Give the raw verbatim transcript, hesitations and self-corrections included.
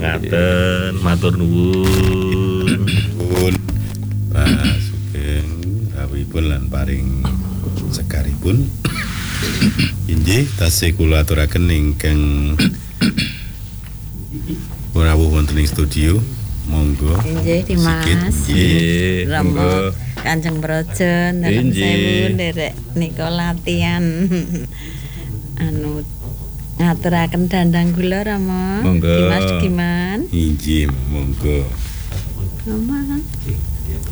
ngaten, matur nuwun. Pun Pak Sugeng rawuhipun lan paring sekaripun. Inggih tasih kula aturaken ingkang rawuh wonten ing studio. Monggo. Inggih Dimas. Nggih, monggo. Kanjeng Praja nderek sewu nderek nika latihan anu ngaturaken dandang gula Rama. Monggo. Dimas Giman. Inggih, monggo. Rama.